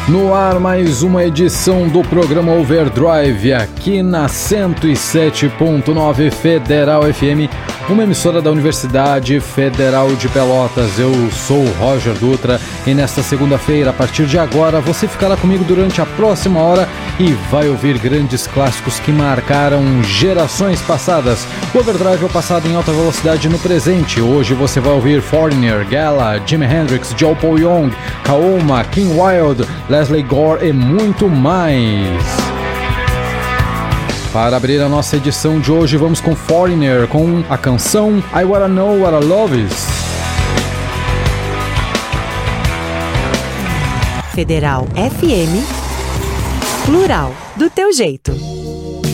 No ar, mais uma edição do programa Overdrive, aqui na 107.9 Federal FM, uma emissora da Universidade Federal de Pelotas. Eu sou o Roger Dutra e nesta segunda-feira, a partir de agora, você ficará comigo durante a próxima hora e vai ouvir grandes clássicos que marcaram gerações passadas. O Overdrive é o passado em alta velocidade no presente. Hoje você vai ouvir Foreigner, Gala, Jimi Hendrix, Joe Paul Young, Kaoma, King Wild, Leslie Gore e muito mais. Para abrir a nossa edição de hoje, vamos com Foreigner, com a canção I Wanna Know What I Love Is. Federal FM, plural, do teu jeito.